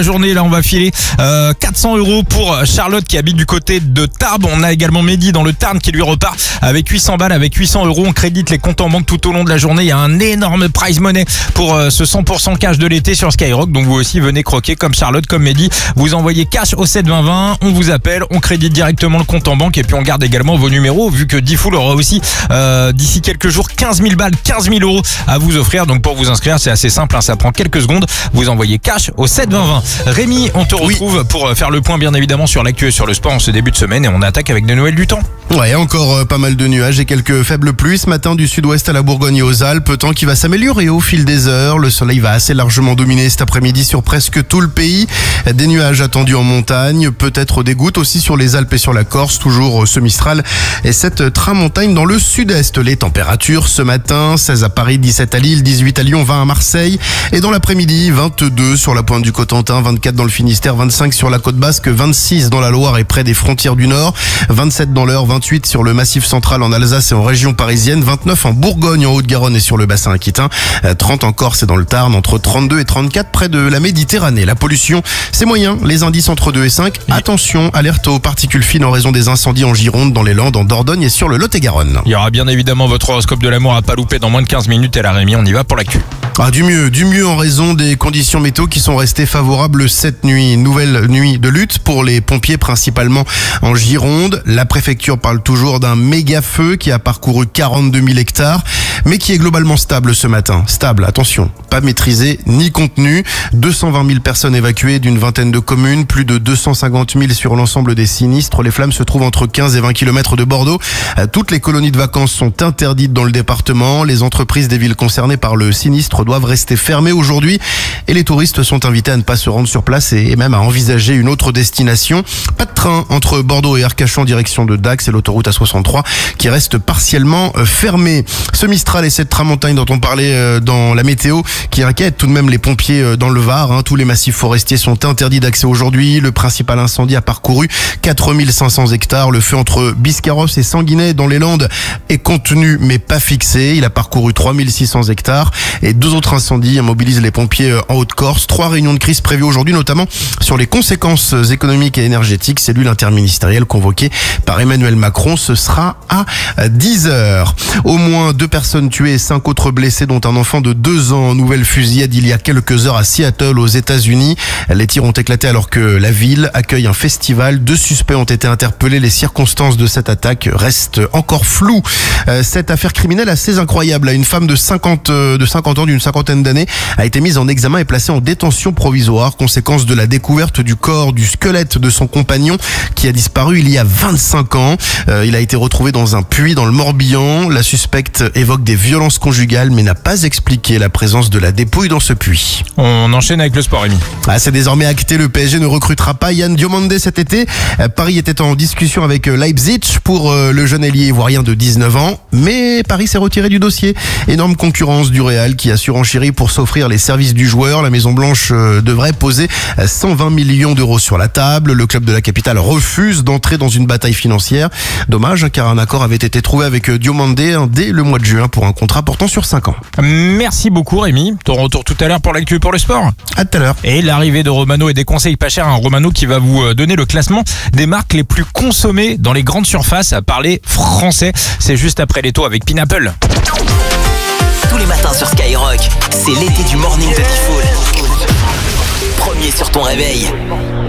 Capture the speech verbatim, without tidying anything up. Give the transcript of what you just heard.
Journée, là on va filer euh, quatre cents euros pour Charlotte qui habite du côté de Tarbes. On a également Mehdi dans le Tarn qui lui repart avec huit cents balles, avec huit cents euros. On crédite les comptes en banque tout au long de la journée. Il y a un énorme prize money pour euh, ce cent pour cent cash de l'été sur Skyrock. Donc vous aussi venez croquer comme Charlotte, comme Mehdi. Vous envoyez cash au sept vingt vingt, on vous appelle, on crédite directement le compte en banque et puis on garde également vos numéros vu que Diffoul aura aussi euh, d'ici quelques jours quinze mille balles, quinze mille euros à vous offrir. Donc pour vous inscrire c'est assez simple, hein, ça prend quelques secondes. Vous envoyez cash au sept vingt vingt. Rémi, on te retrouve oui. pour faire le point bien évidemment sur l'actu et sur le sport en ce début de semaine et on attaque avec des nouvelles du temps. Ouais, encore euh, pas mal de nuages et quelques faibles pluies ce matin du sud-ouest à la Bourgogne et aux Alpes. Temps qui va s'améliorer au fil des heures. Le soleil va assez largement dominer cet après-midi sur presque tout le pays. Des nuages attendus en montagne, peut-être des gouttes aussi sur les Alpes et sur la Corse. Toujours ce Mistral et cette tramontagne dans le sud-est. Les températures ce matin, seize à Paris, dix-sept à Lille, dix-huit à Lyon, vingt à Marseille. Et dans l'après-midi, vingt-deux sur la pointe du Cotentin, vingt-quatre dans le Finistère, vingt-cinq sur la côte basque, vingt-six dans la Loire et près des frontières du Nord, vingt-sept dans l'Eure, vingt-huit sur le Massif central en Alsace et en région parisienne, vingt-neuf en Bourgogne, en Haute-Garonne et sur le bassin aquitain, trente en Corse et dans le Tarn, entre trente-deux et trente-quatre près de la Méditerranée. La pollution, c'est moyen, les indices entre deux et cinq. Attention, alerte aux particules fines en raison des incendies en Gironde, dans les Landes, en Dordogne et sur le Lot-et-Garonne. Il y aura bien évidemment votre horoscope de l'amour à pas louper dans moins de quinze minutes et la Rémi, on y va pour l'actu. Ah, du mieux, du mieux en raison des conditions météo qui sont restées favorables cette nuit. Nouvelle nuit de lutte pour les pompiers principalement en Gironde. La préfecture parle toujours d'un méga feu qui a parcouru quarante-deux mille hectares, mais qui est globalement stable ce matin. Stable, attention, pas maîtrisé ni contenu. deux cent vingt mille personnes évacuées d'une vingtaine de communes, plus de deux cent cinquante mille sur l'ensemble des sinistres. Les flammes se trouvent entre quinze et vingt kilomètres de Bordeaux. Toutes les colonies de vacances sont interdites dans le département. Les entreprises des villes concernées par le sinistre doivent rester fermées aujourd'hui et les touristes sont invités à ne pas se rendre sur place et même à envisager une autre destination. Pas de train entre Bordeaux et Arcachon en direction de Dax et l'autoroute A soixante-trois qui reste partiellement fermée. Ce Mistral et cette tramontagne dont on parlait dans la météo qui inquiète tout de même les pompiers dans le Var. Tous les massifs forestiers sont interdits d'accès aujourd'hui. Le principal incendie a parcouru quatre mille cinq cents hectares. Le feu entre Biscarrosse et Sanguinet dans les Landes est contenu mais pas fixé. Il a parcouru trois mille six cents hectares et deux autres incendies mobilisent les pompiers en Haute-Corse. Trois réunions de crise prévues aujourd'hui, notamment sur les conséquences économiques et énergétiques. Cellule interministérielle convoquée par Emmanuel Macron. Ce sera à dix heures. Au moins deux personnes tuées et cinq autres blessés, dont un enfant de deux ans. Nouvelle fusillade il y a quelques heures à Seattle, aux États-Unis. Les tirs ont éclaté alors que la ville accueille un festival. Deux suspects ont été interpellés. Les circonstances de cette attaque restent encore floues. Cette affaire criminelle assez incroyable. Une femme de cinquante, de cinquante ans, d'une cinquantaine d'années, a été mise en examen et placée en détention provisoire, conséquence de la découverte du corps, du squelette de son compagnon qui a disparu il y a vingt-cinq ans. Euh, il a été retrouvé dans un puits dans le Morbihan. La suspecte évoque des violences conjugales mais n'a pas expliqué la présence de la dépouille dans ce puits. On enchaîne avec le sport, Rémi. Ah, c'est désormais acté, le P S G ne recrutera pas Yann Diomandé cet été. Paris était en discussion avec Leipzig pour le jeune ailier ivoirien de dix-neuf ans, mais Paris s'est retiré du dossier. Énorme concurrence du Real qui a surenchéri pour s'offrir les services du joueur. La Maison Blanche devrait poser cent vingt millions d'euros sur la table. Le club de la capitale refuse d'entrer dans une bataille financière. Dommage, car un accord avait été trouvé avec Diomandé dès le mois de juin pour un contrat portant sur cinq ans. Merci beaucoup, Rémi. Ton retour tout à l'heure pour l'actu pour le sport. À tout à l'heure. Et l'arrivée de Romano et des conseils pas chers. Un Romano qui va vous donner le classement des marques les plus consommées dans les grandes surfaces à parler français. C'est juste après les taux avec Pineapple. Tous les matins sur Skyrock, c'est l'été du morning de Diffoul. Premier sur ton réveil.